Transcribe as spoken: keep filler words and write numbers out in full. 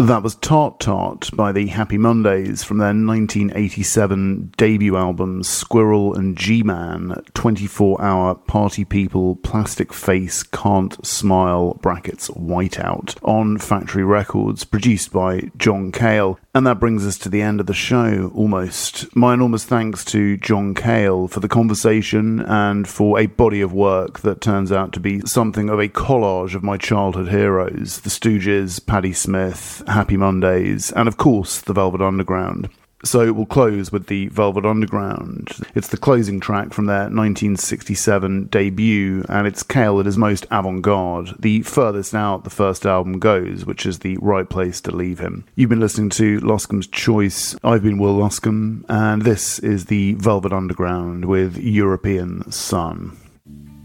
That was Tart Tart by the Happy Mondays from their nineteen eighty-seven debut album Squirrel and G-Man, twenty-four hour Party People Plastic Face Can't Smile brackets Whiteout on Factory Records, produced by John Cale. And that brings us to the end of the show, almost. My enormous thanks to John Cale for the conversation and for a body of work that turns out to be something of a collage of my childhood heroes, the Stooges, Patti Smith, Happy Mondays, and of course the Velvet Underground. So we'll close with the Velvet Underground. It's the closing track from their nineteen sixty-seven debut, and it's Cale at his most avant-garde, the furthest out the first album goes, which is the right place to leave him. You've been listening to Loscombe's Choice. I've been Will Loscombe, and this is the Velvet Underground with European Sun.